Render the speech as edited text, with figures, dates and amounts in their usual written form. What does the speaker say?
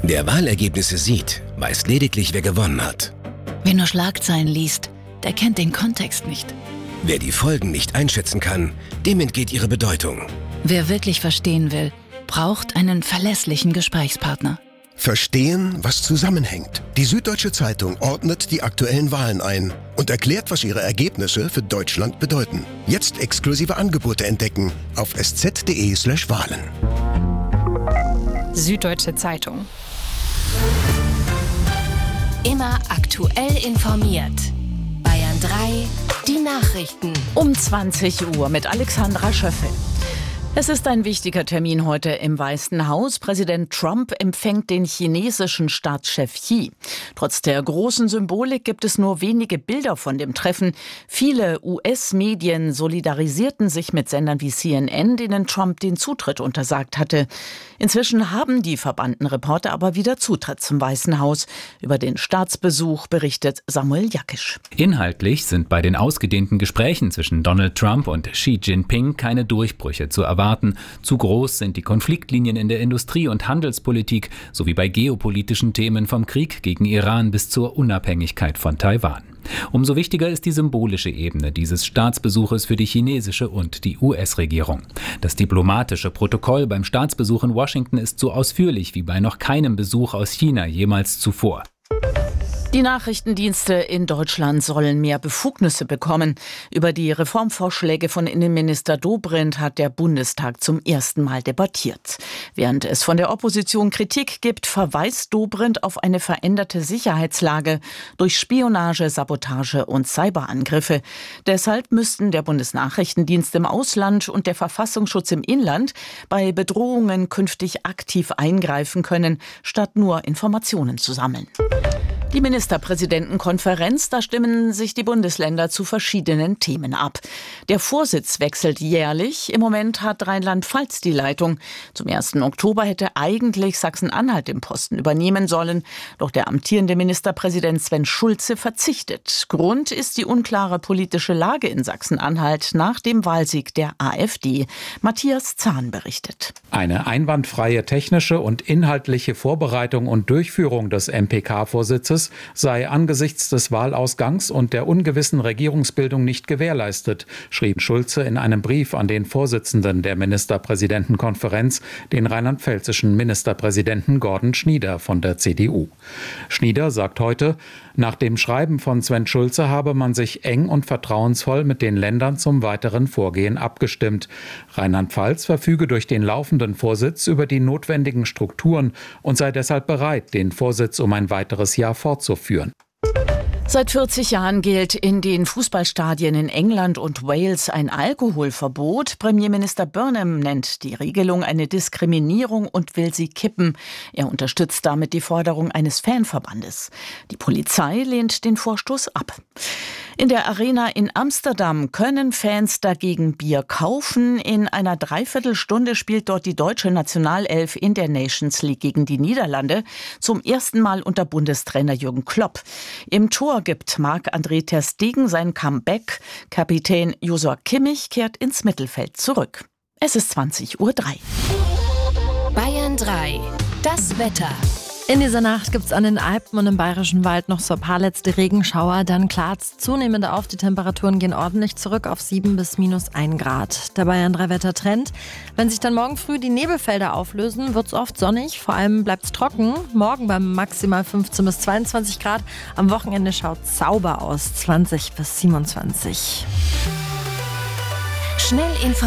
Wer Wahlergebnisse sieht, weiß lediglich, wer gewonnen hat. Wer nur Schlagzeilen liest, der kennt den Kontext nicht. Wer die Folgen nicht einschätzen kann, dem entgeht ihre Bedeutung. Wer wirklich verstehen will, braucht einen verlässlichen Gesprächspartner. Verstehen, was zusammenhängt. Die Süddeutsche Zeitung ordnet die aktuellen Wahlen ein und erklärt, was ihre Ergebnisse für Deutschland bedeuten. Jetzt exklusive Angebote entdecken auf sz.de/Wahlen. Süddeutsche Zeitung. Immer aktuell informiert. Bayern 3, die Nachrichten. Um 20 Uhr mit Alexandra Schöffel. Es ist ein wichtiger Termin heute im Weißen Haus. Präsident Trump empfängt den chinesischen Staatschef Xi. Trotz der großen Symbolik gibt es nur wenige Bilder von dem Treffen. Viele US-Medien solidarisierten sich mit Sendern wie CNN, denen Trump den Zutritt untersagt hatte. Inzwischen haben die verbannten Reporter aber wieder Zutritt zum Weißen Haus. Über den Staatsbesuch berichtet Samuel Jackisch. Inhaltlich sind bei den ausgedehnten Gesprächen zwischen Donald Trump und Xi Jinping keine Durchbrüche zu erwarten. Zu groß sind die Konfliktlinien in der Industrie- und Handelspolitik sowie bei geopolitischen Themen vom Krieg gegen Iran bis zur Unabhängigkeit von Taiwan. Umso wichtiger ist die symbolische Ebene dieses Staatsbesuches für die chinesische und die US-Regierung. Das diplomatische Protokoll beim Staatsbesuch in Washington ist so ausführlich wie bei noch keinem Besuch aus China jemals zuvor. Die Nachrichtendienste in Deutschland sollen mehr Befugnisse bekommen. Über die Reformvorschläge von Innenminister Dobrindt hat der Bundestag zum ersten Mal debattiert. Während es von der Opposition Kritik gibt, verweist Dobrindt auf eine veränderte Sicherheitslage durch Spionage, Sabotage und Cyberangriffe. Deshalb müssten der Bundesnachrichtendienst im Ausland und der Verfassungsschutz im Inland bei Bedrohungen künftig aktiv eingreifen können, statt nur Informationen zu sammeln. Die Ministerpräsidentenkonferenz, da stimmen sich die Bundesländer zu verschiedenen Themen ab. Der Vorsitz wechselt jährlich. Im Moment hat Rheinland-Pfalz die Leitung. Zum 1. Oktober hätte eigentlich Sachsen-Anhalt den Posten übernehmen sollen. Doch der amtierende Ministerpräsident Sven Schulze verzichtet. Grund ist die unklare politische Lage in Sachsen-Anhalt nach dem Wahlsieg der AfD. Matthias Zahn berichtet. Eine einwandfreie technische und inhaltliche Vorbereitung und Durchführung des MPK-Vorsitzes sei angesichts des Wahlausgangs und der ungewissen Regierungsbildung nicht gewährleistet, schrieb Schulze in einem Brief an den Vorsitzenden der Ministerpräsidentenkonferenz, den rheinland-pfälzischen Ministerpräsidenten Gordon Schnieder von der CDU. Schnieder sagt heute, nach dem Schreiben von Sven Schulze habe man sich eng und vertrauensvoll mit den Ländern zum weiteren Vorgehen abgestimmt. Rheinland-Pfalz verfüge durch den laufenden Vorsitz über die notwendigen Strukturen und sei deshalb bereit, den Vorsitz um ein weiteres Jahr fortzuführen. Seit 40 Jahren gilt in den Fußballstadien in England und Wales ein Alkoholverbot. Premierminister Burnham nennt die Regelung eine Diskriminierung und will sie kippen. Er unterstützt damit die Forderung eines Fanverbandes. Die Polizei lehnt den Vorstoß ab. In der Arena in Amsterdam können Fans dagegen Bier kaufen. In einer Dreiviertelstunde spielt dort die deutsche Nationalelf in der Nations League gegen die Niederlande. Zum ersten Mal unter Bundestrainer Jürgen Klopp. Im Tor gibt Marc-André ter Stegen sein Comeback. Kapitän Joshua Kimmich kehrt ins Mittelfeld zurück. Es ist 20:03 Uhr. Bayern 3, das Wetter. In dieser Nacht gibt es an den Alpen und im Bayerischen Wald noch so ein paar letzte Regenschauer. Dann klart's zunehmend auf. Die Temperaturen gehen ordentlich zurück auf 7 bis -1 Grad. Der Bayern 3 Wettertrend. Wenn sich dann morgen früh die Nebelfelder auflösen, wird es oft sonnig. Vor allem bleibt es trocken. Morgen beim maximal 15 bis 22 Grad. Am Wochenende schaut sauber aus. 20 bis 27. Schnell informiert.